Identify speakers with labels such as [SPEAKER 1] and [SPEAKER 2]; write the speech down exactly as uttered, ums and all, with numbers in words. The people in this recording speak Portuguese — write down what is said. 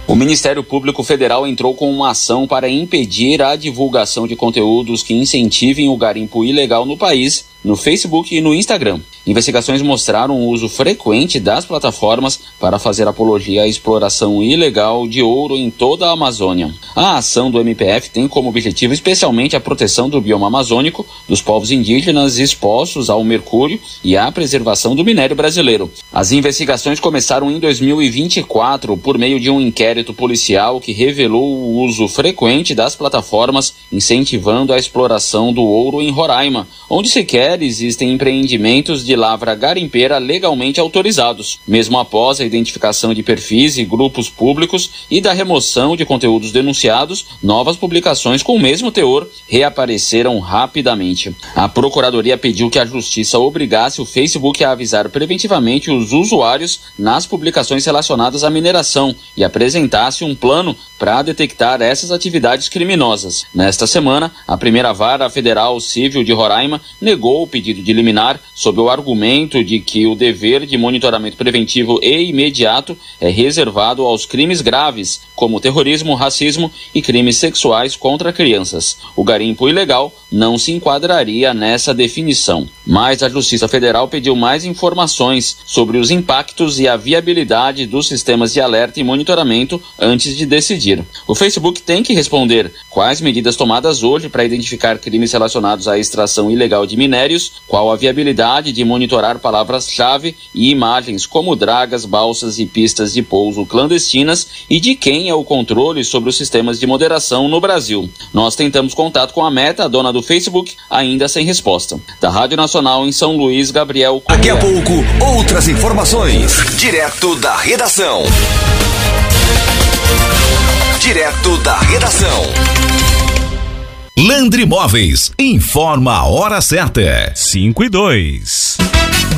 [SPEAKER 1] O Ministério Público Federal entrou com uma ação para impedir a divulgação de conteúdos que incentivem o garimpo ilegal no país, no Facebook e no Instagram. Investigações mostraram o uso frequente das plataformas para fazer apologia à exploração ilegal de ouro em toda a Amazônia. A ação do M P F tem como objetivo especialmente a proteção do bioma amazônico, dos povos indígenas expostos ao mercúrio e a preservação do minério brasileiro. As investigações começaram em dois mil e vinte e quatro por meio de um inquérito policial que revelou o uso frequente das plataformas incentivando a exploração do ouro em Roraima, onde sequer existem empreendimentos de lavra garimpeira legalmente autorizados. Mesmo após a identificação de perfis e grupos públicos e da remoção de conteúdos denunciados, novas publicações com o mesmo teor reapareceram rapidamente. A Procuradoria pediu que a Justiça obrigasse o Facebook a avisar preventivamente os usuários nas publicações relacionadas à mineração e apresentasse um plano para detectar essas atividades criminosas. Nesta semana, a primeira vara federal civil de Roraima negou o pedido de liminar sob o argumento de que o dever de monitoramento preventivo e imediato é reservado aos crimes graves, como terrorismo, racismo e crimes sexuais contra crianças. O garimpo ilegal não se enquadraria nessa definição. Mas a Justiça Federal pediu mais informações sobre os impactos e a viabilidade dos sistemas de alerta e monitoramento antes de decidir. O Facebook tem que responder quais medidas tomadas hoje para identificar crimes relacionados à extração ilegal de minérios, qual a viabilidade de monitorar palavras-chave e imagens como dragas, balsas e pistas de pouso clandestinas e de quem é o controle sobre os sistemas de moderação no Brasil. Nós tentamos contato com a Meta, a dona do Facebook, ainda sem resposta. Da Rádio Nacional em São Luís, Gabriel Correia.
[SPEAKER 2] Daqui a pouco, outras informações, direto da redação. Direto da redação.
[SPEAKER 3] Landry Móveis informa a hora certa. cinco e dois.